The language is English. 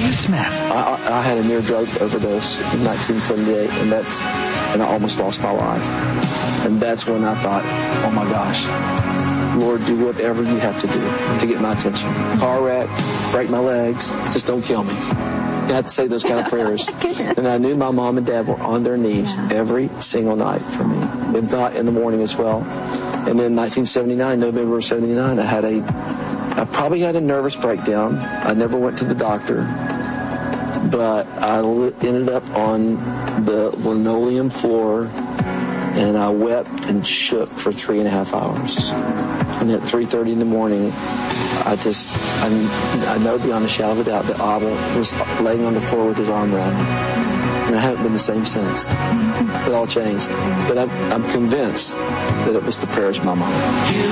Steve Smith. I had a near drug overdose in 1978, and I almost lost my life. And that's when I thought, oh my gosh, Lord, do whatever you have to do to get my attention. Car wreck, break my legs, just don't kill me. You had to say those kind of prayers. And I knew my mom and dad were on their knees every single night for me, if not in the morning as well. And then 1979, November of 79, I probably had a nervous breakdown. I never went to the doctor, but I ended up on the linoleum floor, and I wept and shook for 3.5 hours. And at 3:30 in the morning, I know beyond a shadow of a doubt that Abba was laying on the floor with his arm around me. And I haven't been the same since. It all changed. But I'm convinced that it was the prayers of my mom.